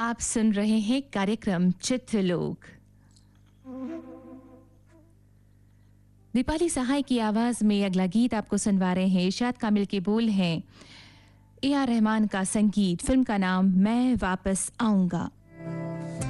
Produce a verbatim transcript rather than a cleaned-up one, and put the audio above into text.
आप सुन रहे हैं कार्यक्रम चित्रलोक। दीपाली सहाय की आवाज में अगला गीत आपको सुनवा रहे हैं। इरशाद कामिल के बोल हैं, ए आर रहमान का संगीत, फिल्म का नाम मैं वापस आऊंगा।